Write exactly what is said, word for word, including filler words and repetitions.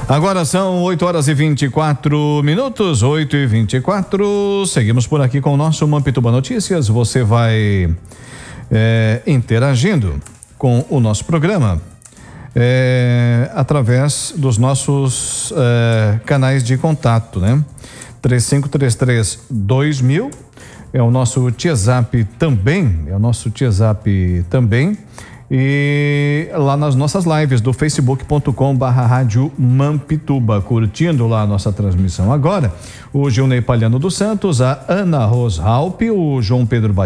Agora são oito horas e vinte e quatro minutos, oito e vinte e quatro. Seguimos por aqui com o nosso Mampituba Notícias. Você vai é, interagindo com o nosso programa é, através dos nossos é, canais de contato, né? três cinco três três dois mil é o nosso WhatsApp também, é o nosso WhatsApp também. E lá nas nossas lives do facebook ponto com barra rádio Mampituba, curtindo lá a nossa transmissão agora, o Gilney Palhano dos Santos, a Ana Roshalp, o João Pedro